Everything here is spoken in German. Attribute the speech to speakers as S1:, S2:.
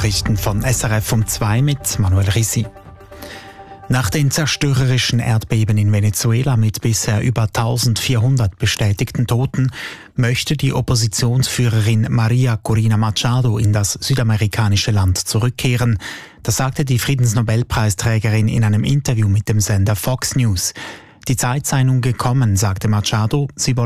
S1: Nachrichten von SRF um 2 mit Manuel Risi. Nach den zerstörerischen Erdbeben in Venezuela mit bisher über 1400 bestätigten Toten möchte die Oppositionsführerin Maria Corina Machado in das südamerikanische Land zurückkehren. Das sagte die Friedensnobelpreisträgerin in einem Interview mit dem Sender Fox News. Die Zeit sei nun gekommen, sagte Machado, sie wolle